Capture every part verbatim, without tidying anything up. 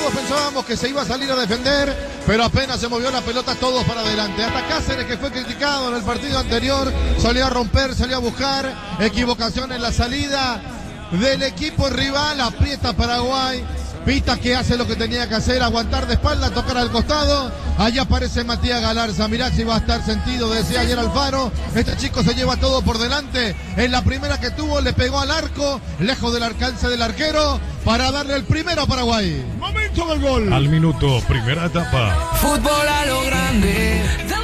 todos pensábamos que se iba a salir a defender, pero apenas se movió la pelota todos para adelante. Hasta Cáceres, que fue criticado en el partido anterior, salió a romper, salió a buscar, equivocación en la salida del equipo rival, aprieta Paraguay. Pita que hace lo que tenía que hacer, aguantar de espalda, tocar al costado. Allá aparece Matías Galarza. Mirá si va a estar sentido, decía ayer Alfaro. Este chico se lleva todo por delante. En la primera que tuvo le pegó al arco, lejos del alcance del arquero, para darle el primero a Paraguay. Momento del gol. Al minuto, primera etapa. Fútbol a lo grande.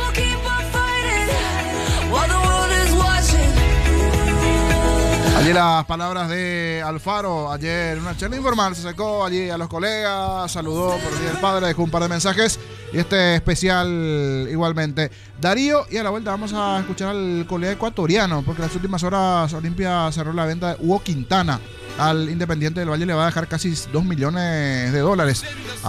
Allí las palabras de Alfaro, ayer en una charla informal, se acercó allí a los colegas, saludó por el Día del Padre, dejó un par de mensajes y este especial igualmente. Darío, y a la vuelta vamos a escuchar al colega ecuatoriano, porque en las últimas horas Olimpia cerró la venta de Hugo Quintana al Independiente del Valle, le va a dejar casi dos millones de dólares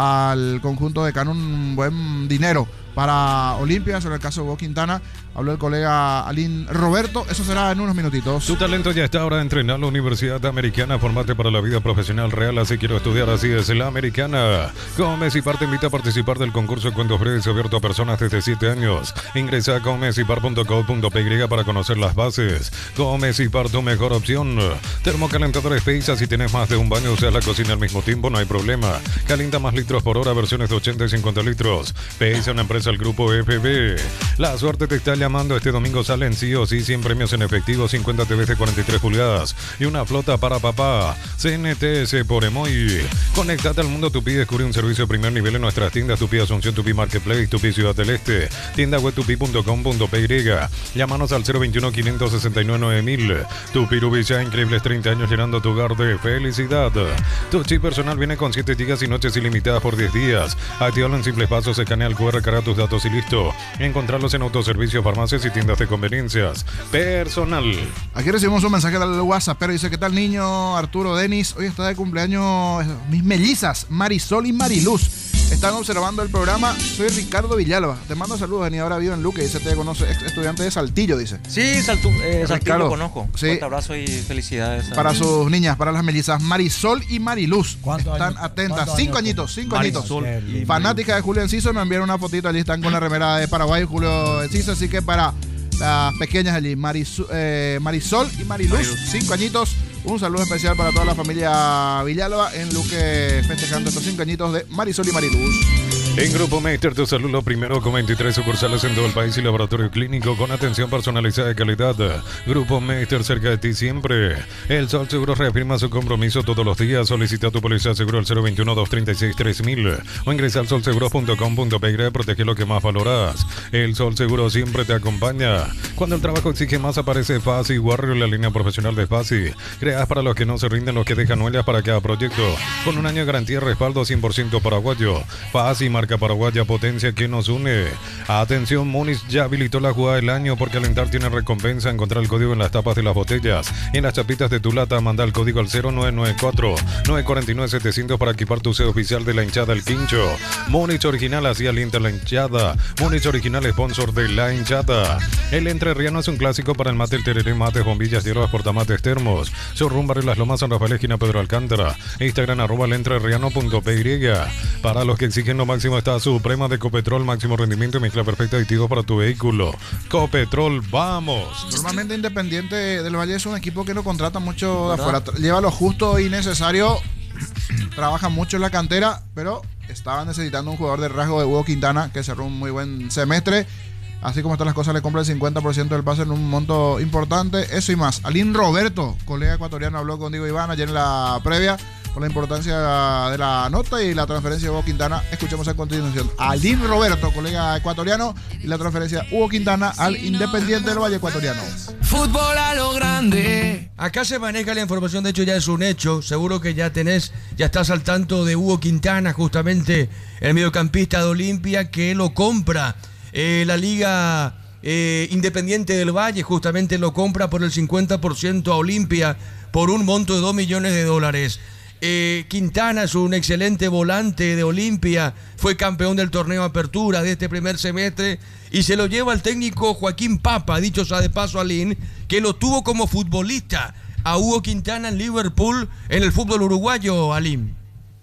al conjunto de Cano, un buen dinero para Olimpia. Sobre el caso de Hugo Quintana habló el colega Alín Roberto. Eso será en unos minutitos. Tu talento ya está ahora entrenar la Universidad Americana. Formate para la vida profesional real. Así quiero estudiar, así es la Americana. Gómez y Par te invita a participar del concurso de cuentos breves abierto a personas desde siete años. Ingresa a gómez y par punto co punto pe ye para conocer las bases. Gómez y Par, tu mejor opción. Termocalentadores Peiza. Si tienes más de un baño, usas la cocina al mismo tiempo, no hay problema. Calienta más litros por hora, versiones de ochenta y cincuenta litros. Peiza, una empresa al grupo F B. La suerte te está llamando. Este domingo salen sí o sí cien premios en efectivo, cincuenta T Vs de cuarenta y tres pulgadas y una flota para papá. C N T S por Emoy. Conéctate al mundo Tupi, descubre un servicio de primer nivel en nuestras tiendas Tupi Asunción, Tupi Marketplace, Tupi Ciudad del Este, tienda web tupi punto com punto pe ye. Llámanos al cero veintiuno, quinientos sesenta y nueve, nueve mil. Tupi Rubicia, increíbles treinta años llenando tu hogar de felicidad. Tu chip personal viene con siete gigas y noches ilimitadas por diez días. Actívalo en simples pasos, escanea el cu erre, carga tus datos y listo. Encontrarlos en autoservicio, farmacias y tiendas de conveniencias. Personal. Aquí recibimos un mensaje del WhatsApp, pero dice: ¿qué tal, niño Arturo Denis? Hoy está de cumpleaños mis mellizas, Marisol y Mariluz. Están observando el programa. Soy Ricardo Villalba. Te mando saludos, Denis. Ahora vivo en Luque. Dice, te conoce, ex estudiante de Saltillo, dice. Sí, Saltu, eh, Saltillo lo conozco. Sí. Fuerte abrazo y felicidades. Para mí. Sus niñas, para las mellizas, Marisol y Mariluz. Están años, atentas. Cinco añitos, cinco Marisol. añitos. Fanática de Julio Enciso, nos enviaron una fotito. Allí están con la remera de Paraguay, Julio Enciso. Así que para las pequeñas allí, Marisol, eh, Marisol y Mariluz, Mariluz, cinco añitos. Un saludo especial para toda la familia Villalba en Luque, festejando estos cinco añitos de Marisol y Mariluz. En Grupo Meister, tu salud lo primero, con veintitrés sucursales en todo el país y laboratorio clínico con atención personalizada de calidad. Grupo Meister, cerca de ti siempre. El Sol Seguro reafirma su compromiso todos los días. Solicita tu póliza de seguro al cero veintiuno, doscientos treinta y seis, tres mil o ingresa al sol seguro punto com punto pe ye. Protege lo que más valoras. El Sol Seguro siempre te acompaña. Cuando el trabajo exige más, aparece Fasi Warrior, la línea profesional de Fasi. Creas para los que no se rinden, los que dejan huellas para cada proyecto. Con un año de garantía y respaldo cien por ciento paraguayo. Fasi, marca paraguaya, potencia que nos une. Atención, Múnich ya habilitó la jugada del año porque Alentar tiene recompensa. Encontrar el código en las tapas de las botellas, en las chapitas de tu lata. Manda el código al cero nueve nueve cuatro, nueve cuatro nueve, setecientos para equipar tu sede oficial de la hinchada El Quincho. Múnich original, así alienta la hinchada. Múnich original, sponsor de la hinchada. El entrerriano es un clásico para el mate, el tereré, mates, bombillas, hierbas, portamates, termos. Showroom Barrio Las Lomas, San Rafael, esquina Pedro Alcántara. Instagram arroba el entrerriano punto pe ye. Para los que exigen lo máximo está Suprema de Copetrol, máximo rendimiento y mezcla perfecta de aditivos para tu vehículo. Copetrol, vamos. Normalmente Independiente del Valle es un equipo que no contrata mucho de afuera, lleva lo justo y necesario, trabaja mucho en la cantera, pero estaba necesitando un jugador de rasgo de Hugo Quintana, que cerró un muy buen semestre. Así como están las cosas, le compra el cincuenta por ciento del pase en un monto importante. Eso y más. Alín Roberto, colega ecuatoriano, habló con Diego Iván ayer en la previa por la importancia de la nota y la transferencia de Hugo Quintana. Escuchemos a continuación a Alín Roberto, colega ecuatoriano, y la transferencia de Hugo Quintana al Independiente del Valle ecuatoriano. Fútbol a lo grande. Acá se maneja la información, de hecho ya es un hecho. Seguro que ya tenés, ya estás al tanto de Hugo Quintana, justamente el mediocampista de Olimpia, que lo compra eh, la Liga eh, Independiente del Valle, justamente lo compra por el cincuenta por ciento a Olimpia por un monto de dos millones de dólares. Eh, Quintana es un excelente volante de Olimpia, fue campeón del torneo Apertura de este primer semestre y se lo lleva el técnico Joaquín Papa, dicho sea de paso, Alín, que lo tuvo como futbolista a Hugo Quintana en Liverpool, en el fútbol uruguayo, Alín.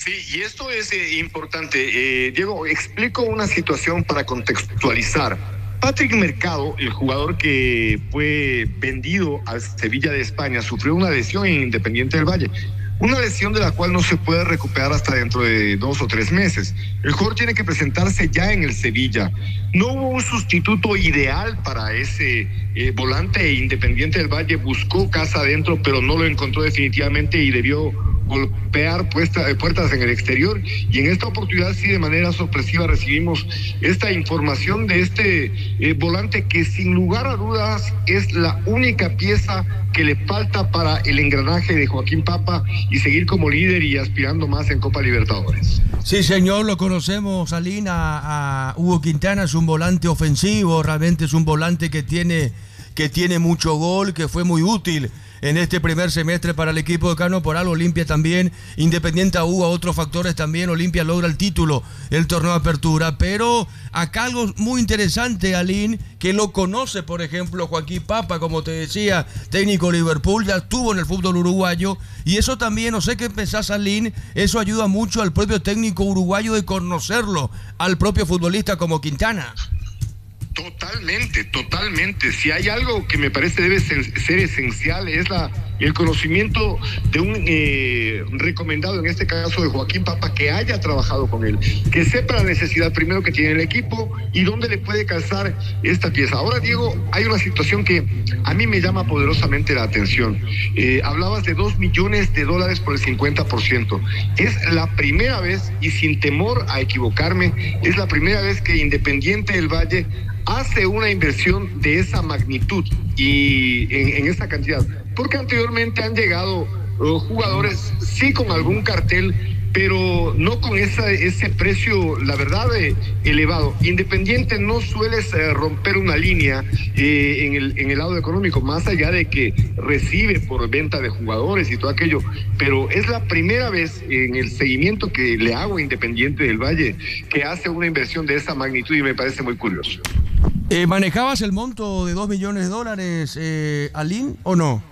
Sí, y esto es eh, importante. Eh, Diego, explico una situación para contextualizar. Patrick Mercado, el jugador que fue vendido al Sevilla de España, sufrió una lesión en Independiente del Valle. Una lesión de la cual no se puede recuperar hasta dentro de dos o tres meses. El jugador tiene que presentarse ya en el Sevilla. No hubo un sustituto ideal para ese eh, volante. Independiente del Valle buscó casa adentro, pero no lo encontró definitivamente y debió golpear puesta, puertas en el exterior. Y en esta oportunidad sí, de manera sorpresiva, recibimos esta información de este eh, volante que sin lugar a dudas es la única pieza que le falta para el engranaje de Joaquín Papa y seguir como líder y aspirando más en Copa Libertadores. Sí, señor, lo conocemos, Aline, a, a Hugo Quintana, es un volante ofensivo, realmente es un volante que tiene, que tiene mucho gol, que fue muy útil en este primer semestre para el equipo de Cano. Por algo Olimpia también, Independiente hubo otros factores también, Olimpia logra el título, el torneo de apertura, pero acá algo muy interesante, Aline, que lo conoce, por ejemplo, Joaquín Papa, como te decía, técnico de Liverpool, ya estuvo en el fútbol uruguayo, y eso también, no sé qué pensás, Aline, eso ayuda mucho al propio técnico uruguayo de conocerlo, al propio futbolista como Quintana. Totalmente, totalmente. Si hay algo que me parece debe ser, ser esencial es la, el conocimiento de un eh, recomendado, en este caso de Joaquín Papa, que haya trabajado con él, que sepa la necesidad primero que tiene el equipo y dónde le puede calzar esta pieza. Ahora, Diego, hay una situación que a mí me llama poderosamente la atención. Eh, hablabas de dos millones de dólares por el cincuenta por ciento. Es la primera vez, y sin temor a equivocarme, es la primera vez que Independiente del Valle hace una inversión de esa magnitud y en, en esa cantidad, porque anteriormente han llegado uh, jugadores sí con algún cartel, pero no con esa, ese precio, la verdad, eh, elevado. Independiente no suele eh, romper una línea eh, en, el, en el lado económico, más allá de que recibe por venta de jugadores y todo aquello, pero es la primera vez en el seguimiento que le hago a Independiente del Valle que hace una inversión de esa magnitud y me parece muy curioso. Eh, ¿Manejabas el monto de dos millones de dólares, eh, Aline, o no?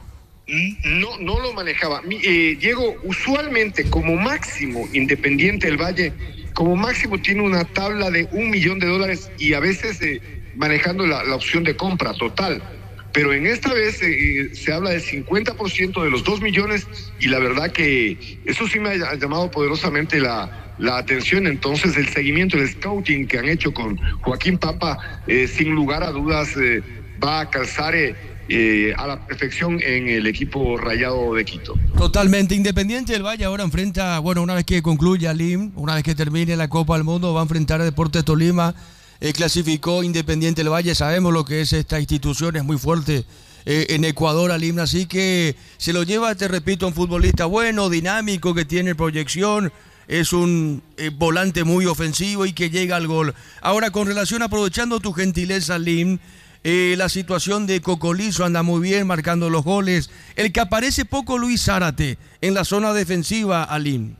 No, no lo manejaba. Eh, Diego, usualmente como máximo Independiente del Valle, como máximo tiene una tabla de un millón de dólares y a veces eh, manejando la, la opción de compra total. Pero en esta vez eh, se habla del cincuenta por ciento de los dos millones y la verdad que eso sí me ha llamado poderosamente la, la atención. Entonces el seguimiento, el scouting que han hecho con Joaquín Papa, eh, sin lugar a dudas eh, va a calzar eh, eh, a la perfección en el equipo Rayado de Quito. Totalmente. Independiente del Valle ahora enfrenta, bueno, una vez que concluya L I M, una vez que termine la Copa del Mundo, va a enfrentar a Deportes Tolima. Eh, clasificó Independiente del Valle, sabemos lo que es esta institución, es muy fuerte eh, en Ecuador, Alim, así que se lo lleva, te repito, un futbolista bueno, dinámico, que tiene proyección, es un eh, volante muy ofensivo y que llega al gol. Ahora, con relación, aprovechando tu gentileza, Alim, eh, la situación de Cocolizo anda muy bien, marcando los goles, el que aparece poco, Luis Zárate, en la zona defensiva, Alim.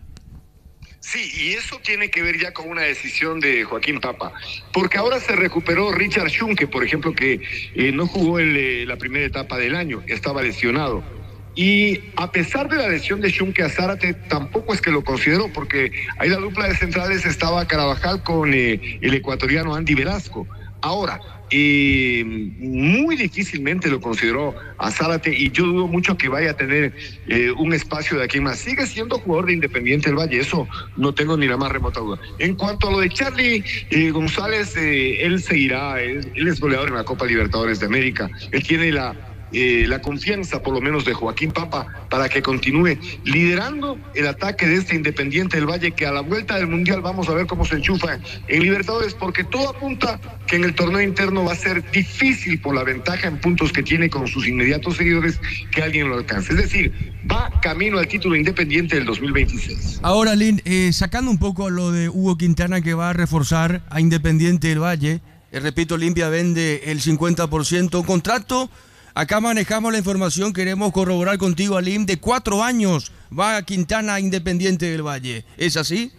Sí, y eso tiene que ver ya con una decisión de Joaquín Papa, porque ahora se recuperó Richard Schunke, por ejemplo, que eh, no jugó el, eh, la primera etapa del año, estaba lesionado. Y a pesar de la lesión de Schunke a Zárate, tampoco es que lo consideró, porque ahí la dupla de centrales estaba Carabajal con eh, el ecuatoriano Andy Velasco. Ahora, eh, muy difícilmente lo consideró a Zárate y yo dudo mucho que vaya a tener eh, un espacio de aquí más. Sigue siendo jugador de Independiente del Valle, eso no tengo ni la más remota duda. En cuanto a lo de Charlie eh, González, eh, él seguirá, él, él es goleador en la Copa Libertadores de América, él tiene la... Eh, la confianza por lo menos de Joaquín Papa para que continúe liderando el ataque de este Independiente del Valle, que a la vuelta del Mundial vamos a ver cómo se enchufa en Libertadores, porque todo apunta que en el torneo interno va a ser difícil por la ventaja en puntos que tiene con sus inmediatos seguidores que alguien lo alcance. Es decir, va camino al título Independiente del dos mil veintiséis. Ahora, Lin, eh, sacando un poco lo de Hugo Quintana, que va a reforzar a Independiente del Valle, eh, repito, Olimpia vende el cincuenta por ciento, contrato. Acá manejamos la información, queremos corroborar contigo, Alim, de cuatro años va a Quintana a Independiente del Valle. ¿Es así?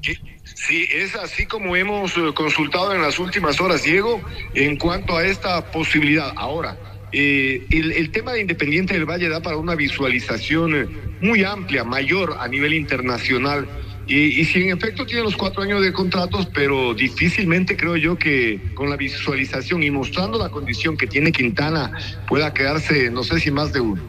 Sí, es así como hemos consultado en las últimas horas, Diego, en cuanto a esta posibilidad. Ahora, eh, el, el tema de Independiente del Valle da para una visualización muy amplia, mayor a nivel internacional, Y, y si en efecto tiene los cuatro años de contratos, pero difícilmente creo yo que con la visualización y mostrando la condición que tiene Quintana pueda quedarse, no sé si más de uno.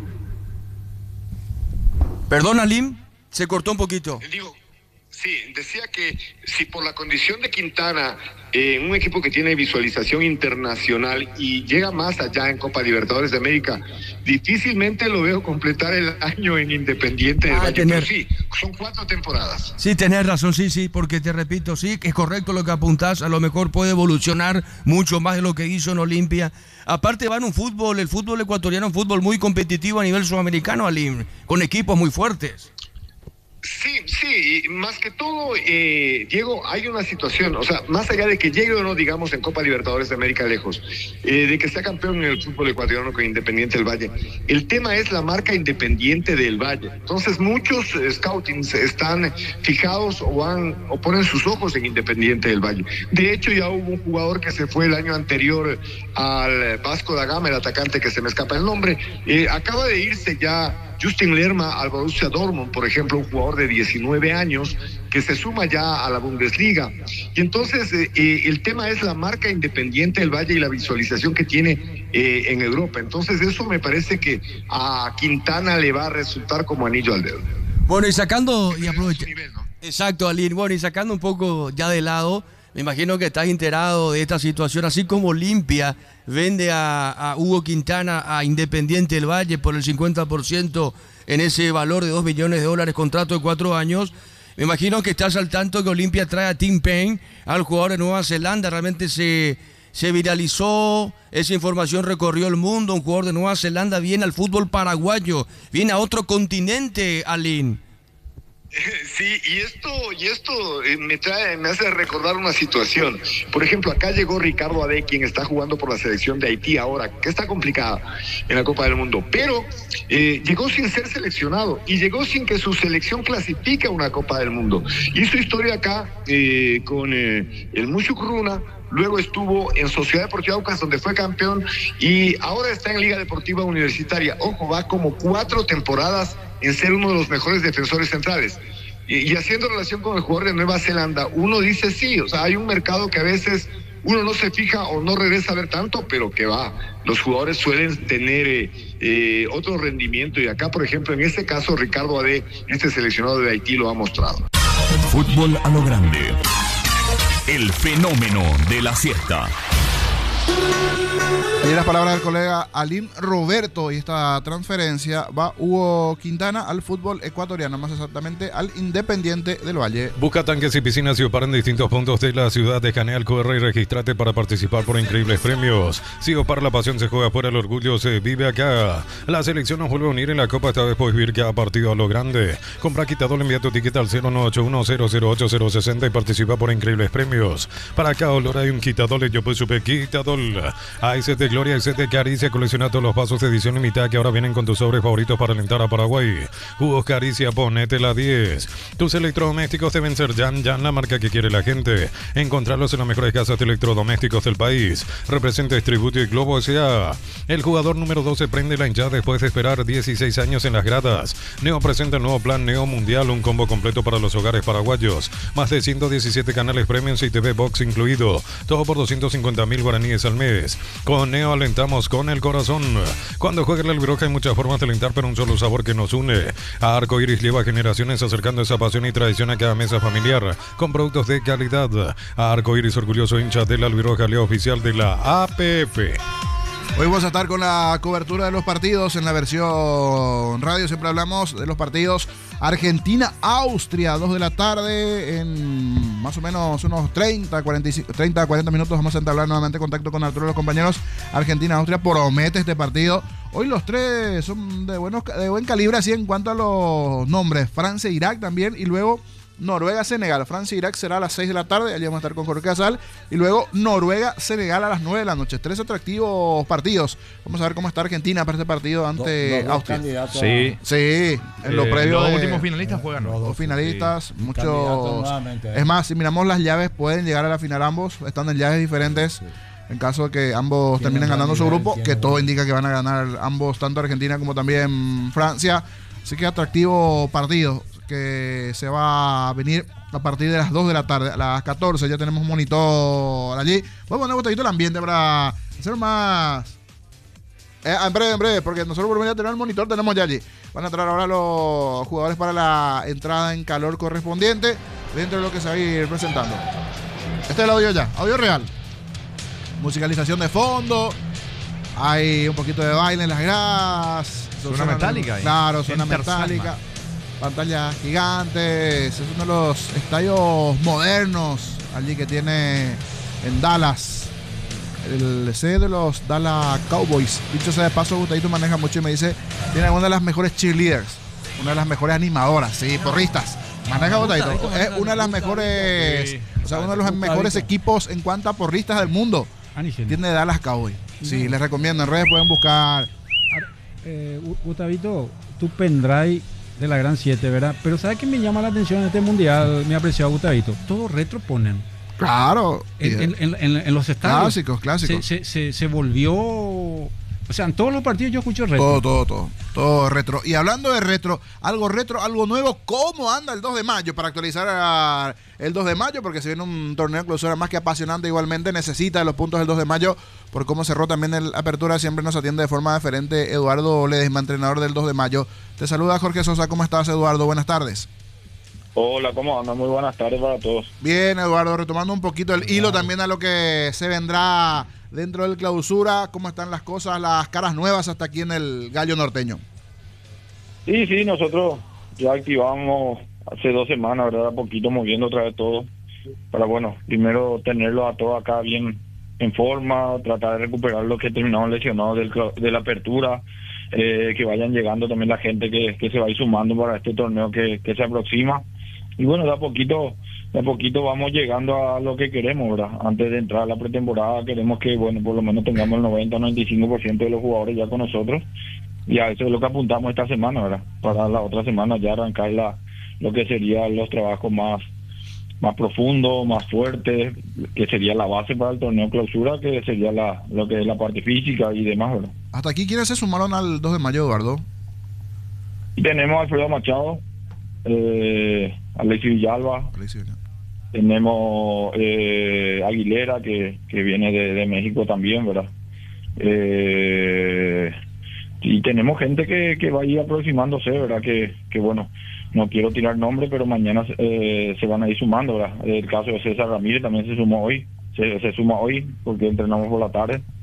Perdón, Alim, se cortó un poquito. Digo, sí, decía que si por la condición de Quintana, en eh, un equipo que tiene visualización internacional y llega más allá en Copa Libertadores de América, difícilmente lo veo completar el año en Independiente del Ah, Valle. tener- Pero sí, son cuatro temporadas. Sí, tenés razón, sí, sí, porque te repito, sí, que es correcto lo que apuntás, a lo mejor puede evolucionar mucho más de lo que hizo en Olimpia. Aparte va en un fútbol, el fútbol ecuatoriano, un fútbol muy competitivo a nivel sudamericano, Alim, con equipos muy fuertes. Sí, sí, y más que todo, eh, Diego, hay una situación, o sea, más allá de que llegue o no, digamos, en Copa Libertadores de América lejos, eh, de que sea campeón en el fútbol ecuatoriano con Independiente del Valle, el tema es la marca Independiente del Valle. Entonces, muchos eh, scoutings están fijados o, han, o ponen sus ojos en Independiente del Valle. De hecho, ya hubo un jugador que se fue el año anterior al Vasco da Gama, el atacante que se me escapa el nombre, eh, acaba de irse ya Justin Lerma al Borussia Dortmund, por ejemplo, un jugador de diecinueve años que se suma ya a la Bundesliga. Y entonces eh, eh, el tema es la marca Independiente del Valle y la visualización que tiene eh, en Europa. Entonces eso me parece que a Quintana le va a resultar como anillo al dedo. Bueno, y sacando, y aprovecha. Nivel, ¿no? Exacto, Alim, bueno, y sacando un poco ya de lado, me imagino que estás enterado de esta situación, así como Olimpia vende a, a Hugo Quintana a Independiente del Valle por el cincuenta por ciento en ese valor de dos millones de dólares, contrato de cuatro años. Me imagino que estás al tanto que Olimpia trae a Tim Payne, al jugador de Nueva Zelanda. Realmente se, se viralizó, esa información recorrió el mundo. Un jugador de Nueva Zelanda viene al fútbol paraguayo, viene a otro continente, Alim. Sí, y esto, y esto eh, me trae, me hace recordar una situación. Por ejemplo, acá llegó Ricardo Ade, quien está jugando por la selección de Haití ahora, que está complicada en la Copa del Mundo, pero eh, llegó sin ser seleccionado y llegó sin que su selección clasifique a una Copa del Mundo. Hizo historia acá eh, con eh, el Mushuk Runa. Luego estuvo en Sociedad Deportiva Aucas, donde fue campeón, y ahora está en Liga Deportiva Universitaria. Ojo, va como cuatro temporadas en ser uno de los mejores defensores centrales. Y, y haciendo relación con el jugador de Nueva Zelanda, uno dice sí, o sea, hay un mercado que a veces uno no se fija o no regresa a ver tanto, pero que va. Los jugadores suelen tener eh, eh, otro rendimiento, y acá, por ejemplo, en este caso, Ricardo Ade, este seleccionado de Haití, lo ha mostrado. Fútbol a lo grande. El fenómeno de la siesta. Y las palabras del colega Alim Roberto, y esta transferencia va Hugo Quintana al fútbol ecuatoriano, más exactamente al Independiente del Valle. Busca tanques y piscinas Siopar en distintos puntos de la ciudad de Caneal. Corre y regístrate para participar por increíbles premios. Siopar, la pasión se juega afuera, el orgullo se vive acá. La selección nos vuelve a unir en la Copa, esta vez puedes vivir cada partido a lo grande. Compra Quitadol, envía tu ticket al cero nueve ocho uno cero cero ocho cero seis cero y participa por increíbles premios. Para cada olor hay un Quitadol, yo pues supe Quitadol. Hay set de Gloria y set de Caricia, colecciona todos los vasos de edición limitada que ahora vienen con tus sobres favoritos para alentar a Paraguay. Jugos Caricia, ponete la diez. Tus electrodomésticos deben ser Yan Yan, la marca que quiere la gente. Encontrarlos en las mejores casas de electrodomésticos del país. Representa Distributo y Globo S A. El jugador número doce prende la hinchada después de esperar dieciséis años en las gradas. Neo presenta el nuevo plan Neo Mundial, un combo completo para los hogares paraguayos. Más de ciento diecisiete canales premium y T V Box incluido. Todo por doscientos cincuenta mil guaraníes al mes. Con Neo alentamos con el corazón. Cuando juega el Albiroja hay muchas formas de alentar, pero un solo sabor que nos une. A Arco Iris lleva generaciones acercando esa pasión y tradición a cada mesa familiar con productos de calidad. A Arco Iris, orgulloso hincha del Albiroja, leo oficial de la A P F. Hoy vamos a estar con la cobertura de los partidos en la versión radio. Siempre hablamos de los partidos Argentina-Austria, dos de la tarde, en más o menos unos treinta, cuarenta, treinta, cuarenta minutos. Vamos a entablar nuevamente contacto con Arturo y los compañeros. Argentina-Austria promete este partido. Hoy los tres son de, buenos, de buen calibre, así en cuanto a los nombres. Francia e Irak también, y luego Noruega-Senegal. Francia e Irak será a las seis de la tarde. Allí vamos a estar con Jorge Casal. Y luego Noruega-Senegal a las nueve de la noche. Tres atractivos partidos. Vamos a ver cómo está Argentina para este partido ante dos, dos Austria. Sí. Sí, en lo eh, previo. Los de, últimos finalistas juegan. Los dos finalistas. Sí. Muchos. Eh. Es más, si miramos las llaves, pueden llegar a la final ambos. Están en llaves diferentes. Sí. En caso de que ambos terminen ganando su grupo, que todo indica que van a ganar ambos, tanto Argentina como también Francia. Así que atractivo partido. que se va a venir a partir de las dos de la tarde. A las catorce ya tenemos monitor allí. Vamos a poner botellito el ambiente para hacer más... Eh, en breve, en breve, porque nosotros por venir a tener el monitor tenemos ya allí. Van a entrar ahora los jugadores para la entrada en calor correspondiente dentro de lo que se va a ir presentando. Este es el audio ya, audio real. Musicalización de fondo. Hay un poquito de baile en las gradas. Suena metálica. Claro, suena metálica. Pantallas gigantes. Es uno de los estadios modernos allí que tiene en Dallas. El sede de los Dallas Cowboys. Dicho sea de paso, Gustadito maneja mucho y me dice, tiene una de las mejores cheerleaders, una de las mejores animadoras, sí, porristas. Maneja Gustadito. Es una de las mejores, o sea, uno de los mejores equipos en cuanto a porristas del mundo. Tiene Dallas Cowboys. Sí, les recomiendo, en redes pueden buscar. Eh, Gustavito, tu pendrive de la Gran siete, ¿verdad? Pero ¿sabes qué me llama la atención en este mundial, mi apreciado Gustavito? Todo retro ponen. Claro. En, en, en, en, en los estadios. Clásicos, clásicos. Se, se, se, se volvió... O sea, en todos los partidos yo escucho retro. Todo, todo, todo. Todo retro. Y hablando de retro, algo retro, algo nuevo, ¿cómo anda el dos de mayo? Para actualizar a el dos de mayo, porque se viene un torneo de clausura más que apasionante, igualmente necesita de los puntos del dos de mayo, por cómo cerró también el apertura, siempre nos atiende de forma diferente Eduardo Ledesma, entrenador del dos de mayo. Te saluda Jorge Sosa, ¿cómo estás, Eduardo? Buenas tardes. Hola, ¿cómo andan? Muy buenas tardes para todos. Bien, Eduardo, retomando un poquito el hilo también a lo que se vendrá dentro del clausura, ¿cómo están las cosas, las caras nuevas hasta aquí en el Gallo Norteño? Sí, sí, nosotros ya activamos hace dos semanas, ¿verdad? Un poquito moviendo otra vez todo, para, bueno, primero tenerlo a todos acá bien en forma, tratar de recuperar los que terminaron lesionados del, de la apertura, eh, que vayan llegando también la gente que, que se va a ir sumando para este torneo que, que se aproxima. Y bueno, de a poquito, de a poquito vamos llegando a lo que queremos, ¿verdad? Antes de entrar a la pretemporada queremos que, bueno, por lo menos tengamos el noventa, noventa y cinco por ciento de los jugadores ya con nosotros. Y a eso es lo que apuntamos esta semana, ¿verdad? Para la otra semana ya arrancar la, lo que serían los trabajos más, más profundos, más fuertes, que sería la base para el torneo clausura, que sería la, lo que es la parte física y demás, ¿verdad? ¿Hasta aquí quiénes se sumaron al dos de mayo, Eduardo? Y tenemos a Alfredo Machado, eh, Alexis Villalba, Alexis Villalba. Tenemos eh, Aguilera, que, que viene de, de México también, ¿verdad? Eh, y tenemos gente que, que va a ir aproximándose, ¿verdad? Que, que bueno, no quiero tirar nombre, pero mañana eh, se van a ir sumando, ¿verdad? El caso de César Ramírez también se sumó hoy, se, se suma hoy, porque entrenamos por la tarde.